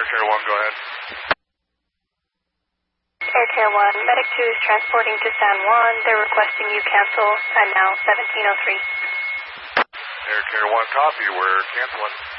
Care 1, go ahead. Air Care 1, Medic 2 is transporting to San Juan. They're requesting you cancel at now 1703. Air Care 1, copy. We're canceling.